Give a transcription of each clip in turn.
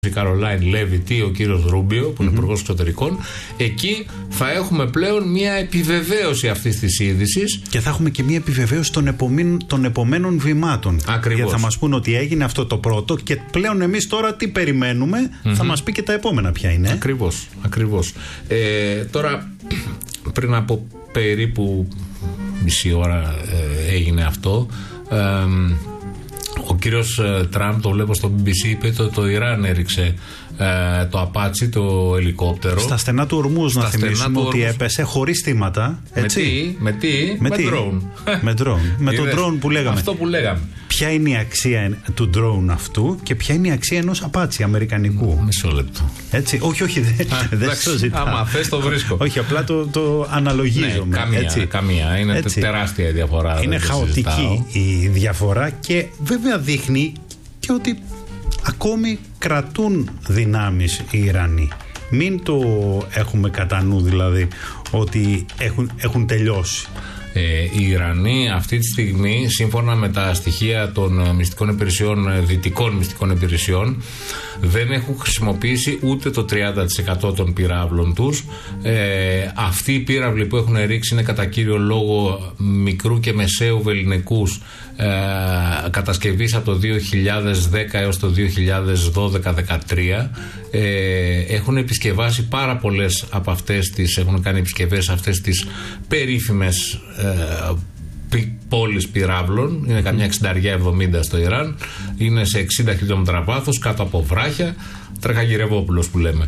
η Καρολάιν Λέβιτη, ο κύριος Ρούμπιο, που είναι υπουργός εξωτερικών. Εκεί θα έχουμε πλέον μια επιβεβαίωση αυτής της είδησης. Και θα έχουμε και μια επιβεβαίωση των επομένων βημάτων. Ακριβώς. Γιατί θα μας πούν ότι έγινε αυτό το πρώτο και πλέον εμείς τώρα τι περιμένουμε, θα μας πει και τα επόμενα ποια είναι. Ακριβώς. Τώρα, πριν από περίπου μισή ώρα έγινε αυτό. Ο κύριος Τραμπ, το βλέπω στο BBC, είπε ότι το Ιράν έριξε το Απάτσι, το ελικόπτερο. Στα στενά του Ορμούζ, να θυμίσουμε ότι έπεσε χωρίς θύματα. Έτσι. Με drone. Με το drone που λέγαμε. Αυτό που λέγαμε. Ποια είναι η αξία του drone αυτού και ποια είναι η αξία ενός Απάτσι αμερικανικού? Μισό λεπτό. Έτσι. Όχι, δεν το ζητάω. Άμα θες το βρίσκω. Όχι, απλά το αναλογίζομαι. Καμία. Είναι τεράστια η διαφορά. Είναι χαοτική η διαφορά και βέβαια δείχνει και ότι ακόμη κρατούν δυνάμεις οι Ιρανοί. Μην το έχουμε κατά νου δηλαδή ότι έχουν τελειώσει. Οι Ιρανοί αυτή τη στιγμή, σύμφωνα με τα στοιχεία των μυστικών υπηρεσιών, δυτικών μυστικών υπηρεσιών, δεν έχουν χρησιμοποιήσει ούτε το 30% των πυράβλων τους. Αυτοί οι πύραυλοι που έχουν ρίξει είναι κατά κύριο λόγο μικρού και μεσαίου βελληνικούς, κατασκευής από το 2010 έως το 2012-13. Έχουν επισκευάσει πάρα πολλές από αυτές τις, έχουν κάνει επισκευές αυτές τις περίφημες πόλεις πυράβλων. Είναι καμιά 60-70 στο Ιράν. Είναι σε 60 χιλιόμετρα βάθος, κάτω από βράχια. Τρεχαγυρευόπουλος που λέμε.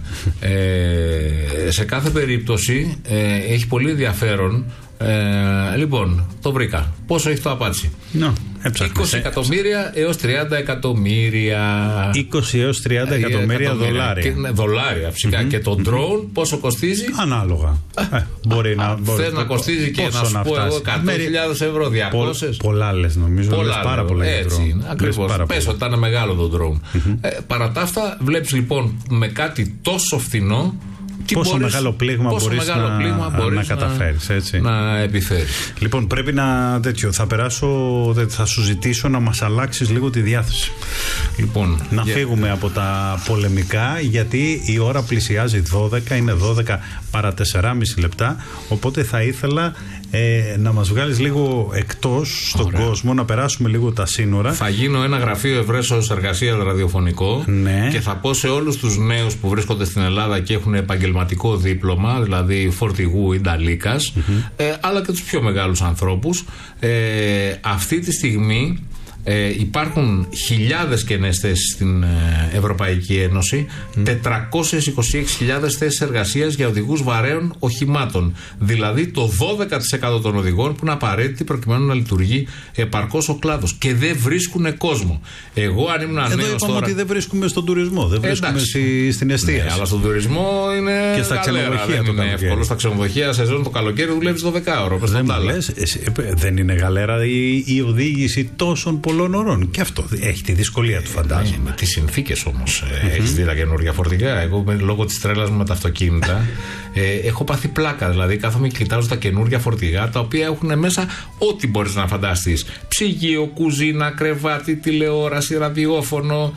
Σε κάθε περίπτωση έχει πολύ ενδιαφέρον. Λοιπόν, το βρήκα. Πόσο έχει το Απάτσι? 20 εκατομμύρια έως 30 εκατομμύρια. 20 έως 30 εκατομμύρια δολάρια. Δολάρια φυσικά. Και το drone πόσο κοστίζει? Ανάλογα. Μπορεί να θες να κοστίζει και να σου πω εγώ 100.000 ευρώ, 200. Πολλά λες νομίζω. Πάρα πολλά. Έτσι, ακριβώς. Πες ότι ήταν μεγάλο το drone. Παρά τα αυτά, βλέπεις λοιπόν με κάτι τόσο φθηνό πόσο μεγάλο πλήγμα μπορείς να καταφέρεις, έτσι. Να επιφέρεις. Λοιπόν, πρέπει να θα σου ζητήσω να μας αλλάξεις λίγο τη διάθεση. Λοιπόν, να φύγουμε από τα πολεμικά, γιατί η ώρα πλησιάζει 12, είναι 12 παρά 4,5 λεπτά, οπότε θα ήθελα να μας βγάλεις λίγο εκτός στον κόσμο, να περάσουμε λίγο τα σύνορα. Θα γίνω ένα γραφείο ευρέσεως εργασίας ραδιοφωνικό, ναι. Και θα πω σε όλους τους νέους που βρίσκονται στην Ελλάδα και έχουν επαγγελματικό δίπλωμα, δηλαδή φορτηγού ή νταλίκας, αλλά και τους πιο μεγάλους ανθρώπους, αυτή τη στιγμή υπάρχουν χιλιάδες κενές θέσεις στην Ευρωπαϊκή Ένωση, 426.000 θέσεις εργασίας για οδηγούς βαρέων οχημάτων. Δηλαδή το 12% των οδηγών που είναι απαραίτητοι προκειμένου να λειτουργεί επαρκώς ο κλάδος. Και δεν βρίσκουν κόσμο. Εγώ αν ήμουν νέος τώρα. Εδώ είπαμε ότι δεν βρίσκουμε στον τουρισμό, δεν βρίσκουμε στην εστίαση. Ναι, αλλά στον τουρισμό είναι. Και στα ξενοδοχεία δεν είναι εύκολο. Στα ξενοδοχεία σεζόν το καλοκαίρι δουλεύει 12ωρο. Δεν είναι γαλέρα η οδήγηση τόσων πολλών ωρών. Και αυτό έχει τη δυσκολία του, φαντάζομαι. Με τις συνθήκες όμως. Έχεις δει τα καινούργια φορτηγά? Εγώ λόγω της τρέλας μου με τα αυτοκίνητα έχω πάθει πλάκα. Δηλαδή κάθομαι και κοιτάζω τα καινούργια φορτηγά, τα οποία έχουν μέσα ό,τι μπορείς να φανταστείς. Ψυγείο, κουζίνα, κρεβάτι, τηλεόραση, ραδιόφωνο.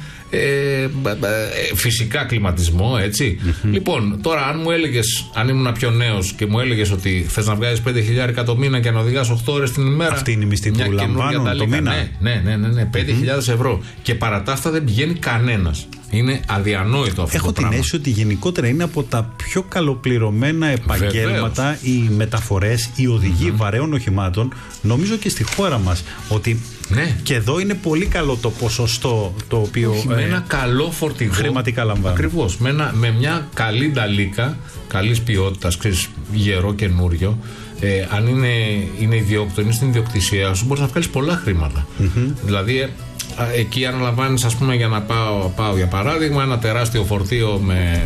Φυσικά κλιματισμό, έτσι. Λοιπόν, τώρα αν μου έλεγες, αν ήμουν πιο νέος και μου έλεγες ότι θες να βγάζεις 5.000 το μήνα και να οδηγάς 8 ώρες την ημέρα. Αυτή είναι η μισθή που λαμβάνουν το μήνα. Ναι, 5.000 ευρώ. Και παρά τα αυτά δεν πηγαίνει κανένας. Είναι αδιανόητο αυτό. Έχω το πράγμα. την αίσθηση ότι γενικότερα είναι από τα πιο καλοπληρωμένα επαγγέλματα οι μεταφορές, οι οδηγοί βαρέων οχημάτων. Νομίζω και στη χώρα μας ότι και εδώ είναι πολύ καλό το ποσοστό το οποίο με ένα καλό φορτηγό χρηματικά λαμβάνει. Ακριβώς. Με μια καλή νταλίκα, καλής ποιότητας, γερό καινούριο. Αν είναι ιδιόκτονη στην ιδιοκτησία σου, μπορείς να βγάλεις πολλά χρήματα. Δηλαδή εκεί αναλαμβάνεις, ας πούμε, για να πάω για παράδειγμα ένα τεράστιο φορτίο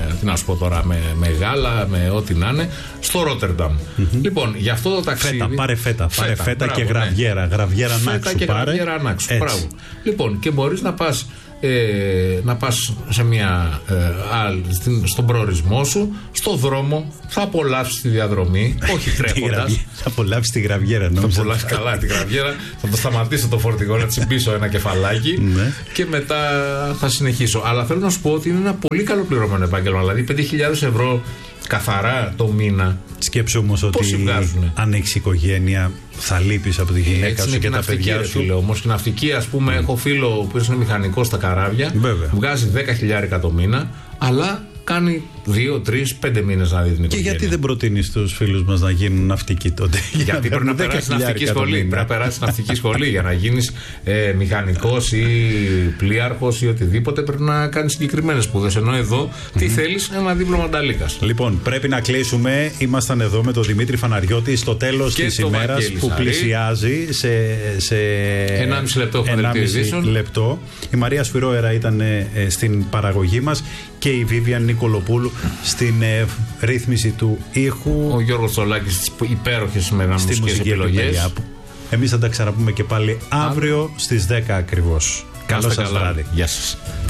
με γάλα, με ό,τι να είναι, στο Ρότερνταμ. Λοιπόν, για αυτό το ταξίδι. Πάρε φέτα και γραβιέρα. Γραβιέρα ανάξου. Λοιπόν, και μπορείς να πας να πας σε μια στον προορισμό σου, στο δρόμο, θα απολαύσεις τη διαδρομή, όχι τρέχοντας. Θα απολαύσεις τη γραβιέρα, νόμιζα. Θα απολαύσεις καλά τη γραβιέρα, θα το σταματήσω το φορτηγό να τσιμπήσω ένα κεφαλάκι και μετά θα συνεχίσω. Αλλά θέλω να σου πω ότι είναι ένα πολύ καλό πληρωμένο επάγγελμα. Δηλαδή 5.000 ευρώ καθαρά το μήνα. Σκέψου όμως ότι αν έχεις οικογένεια θα λείπεις από τη γυναίκα σου και τα παιδιά σου. Όμως η ναυτική, ας πούμε, έχω φίλο που είναι μηχανικός στα καράβια, βγάζει 10.000 το μήνα, αλλά κάνει 2, 3, 5 μήνες να δει την οικογένεια. Και γιατί δεν προτείνεις στους φίλους μας να γίνουν ναυτικοί τότε? Γιατί πρέπει να περάσεις ναυτική σχολή. Πρέπει να περάσεις ναυτική σχολή για να γίνεις μηχανικός ή πλοίαρχος ή οτιδήποτε. Πρέπει να κάνεις συγκεκριμένες σπουδές. Ενώ εδώ τι θέλεις, ένα δίπλωμα ανταλίκας. Λοιπόν, πρέπει να κλείσουμε. Ήμασταν εδώ με τον Δημήτρη Φαναριώτη στο τέλος της ημέρας που πλησιάζει σε 1,5 λεπτό. Η Μαρία Σφυρόερα ήταν στην παραγωγή μας και η Βίβιαν Νικολοπούλου στην ρύθμιση του ήχου. Ο Γιώργος Τσολάκης στις υπέροχες μουσικές επιλογές. Εμείς θα τα ξαναπούμε και πάλι αύριο στις 10 ακριβώς. Καλό σας βράδυ. Γεια σας.